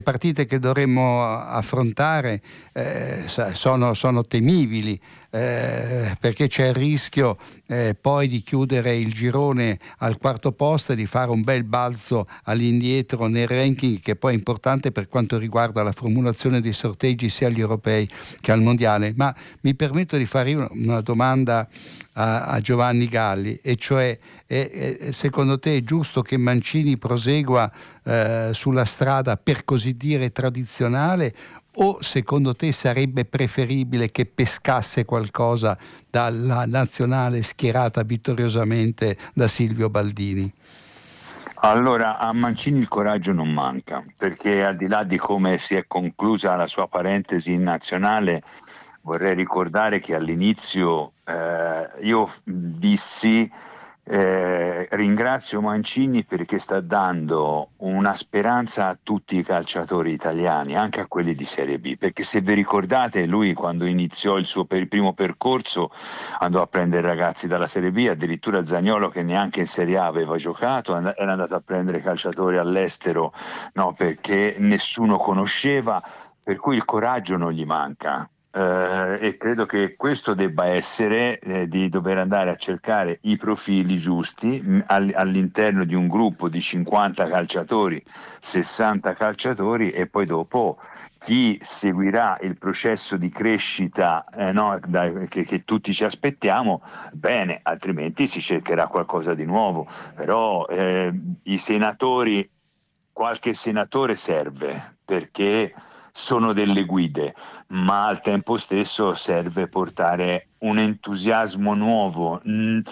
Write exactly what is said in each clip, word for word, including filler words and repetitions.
partite che dovremmo affrontare eh, sono, sono temibili, eh, perché c'è il rischio eh, poi di chiudere il girone al quarto posto e di fare un bel balzo all'indietro nel ranking, che poi è importante per quanto riguarda la formulazione dei sorteggi sia agli europei che al mondiale. Ma mi permetto di fare una, una domanda a, a Giovanni Galli, e cioè è, è, secondo te è giusto che Mancini prosegua eh, sulla strada per così dire tradizionale, o secondo te sarebbe preferibile che pescasse qualcosa dalla nazionale schierata vittoriosamente da Silvio Baldini? Allora, a Mancini il coraggio non manca, perché al di là di come si è conclusa la sua parentesi in nazionale, vorrei ricordare che all'inizio eh, io dissi eh, ringrazio Mancini perché sta dando una speranza a tutti i calciatori italiani, anche a quelli di Serie B, perché se vi ricordate lui quando iniziò il suo per il primo percorso andò a prendere ragazzi dalla Serie B, addirittura Zaniolo che neanche in Serie A aveva giocato era andato a prendere calciatori all'estero, no, perché nessuno conosceva, per cui il coraggio non gli manca. Uh, e credo che questo debba essere eh, di dover andare a cercare i profili giusti mh, all- all'interno di un gruppo di cinquanta calciatori, sessanta calciatori, e poi dopo chi seguirà il processo di crescita eh, no, da, che, che tutti ci aspettiamo, bene, altrimenti si cercherà qualcosa di nuovo. Però eh, i senatori, qualche senatore serve, perché sono delle guide, ma al tempo stesso serve portare un entusiasmo nuovo.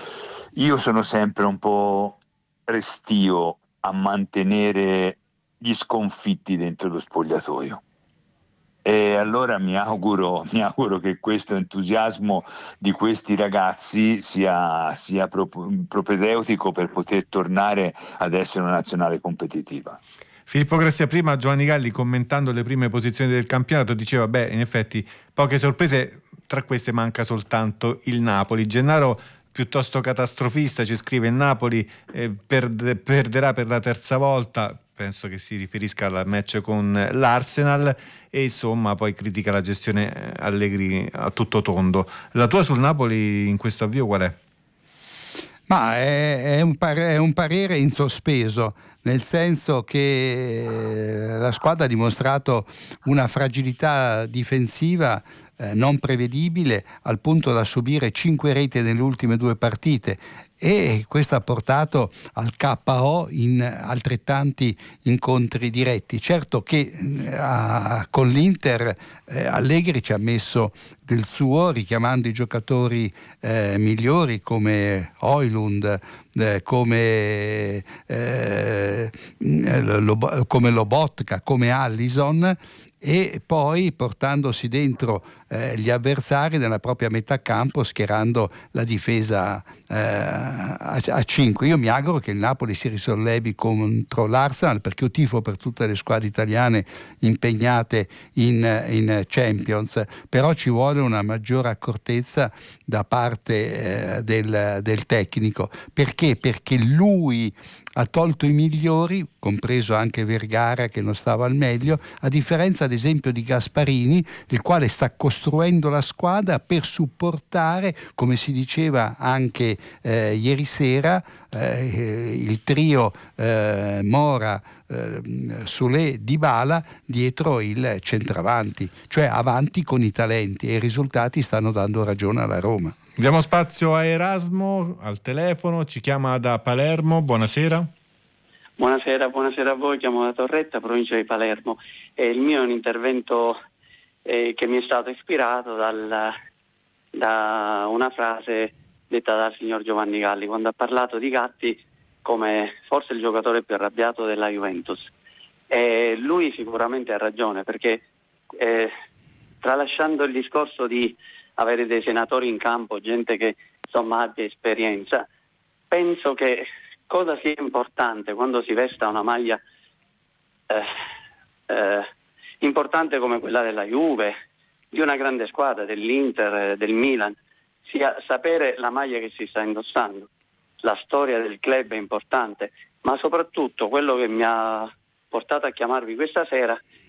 Io sono sempre un po' restio a mantenere gli sconfitti dentro lo spogliatoio. E allora mi auguro, mi auguro che questo entusiasmo di questi ragazzi sia, sia propedeutico per poter tornare ad essere una nazionale competitiva. Filippo Grassia, prima Giovanni Galli, commentando le prime posizioni del campionato, diceva beh, in effetti poche sorprese, tra queste manca soltanto il Napoli. Gennaro, piuttosto catastrofista, ci scrive: il Napoli eh, perde, perderà per la terza volta, penso che si riferisca al match con l'Arsenal, e insomma poi critica la gestione Allegri a tutto tondo. La tua sul Napoli in questo avvio qual è? Ma è, è, un parere, è un parere in sospeso, nel senso che la squadra ha dimostrato una fragilità difensiva eh, non prevedibile, al punto da subire cinque reti nelle ultime due partite, e questo ha portato al K O in altrettanti incontri diretti. Certo che eh, con l'Inter eh, Allegri ci ha messo del suo, richiamando i giocatori eh, migliori come Højlund, eh, come, eh, Lob- come Lobotka, come Allison, e poi portandosi dentro eh, gli avversari nella propria metà campo, schierando la difesa eh, a cinque. Io mi auguro che il Napoli si risollevi contro l'Arsenal, perché io tifo per tutte le squadre italiane impegnate in, in Champions, però ci vuole una maggiore accortezza da parte eh, del, del tecnico. Perché? Perché lui ha tolto i migliori, compreso anche Vergara che non stava al meglio, a differenza ad esempio di Gasparini, il quale sta costruendo la squadra per supportare, come si diceva anche eh, ieri sera, eh, il trio eh, Mora, eh, Solé, Dybala dietro il centravanti, cioè avanti con i talenti, e i risultati stanno dando ragione alla Roma. Diamo spazio a Erasmo al telefono, ci chiama da Palermo. Buonasera. Buonasera, buonasera a voi, chiamo da Torretta, provincia di Palermo. Eh, il mio è un intervento eh, che mi è stato ispirato dal, da una frase detta dal signor Giovanni Galli quando ha parlato di Gatti come forse il giocatore più arrabbiato della Juventus. E lui sicuramente ha ragione, perché eh, tralasciando il discorso di avere dei senatori in campo, gente che insomma abbia esperienza, penso che cosa sia importante quando si vesta una maglia eh, eh, importante come quella della Juve, di una grande squadra, dell'Inter, del Milan, sia sapere la maglia che si sta indossando. La storia del club è importante, ma soprattutto quello che mi ha portato a chiamarvi questa sera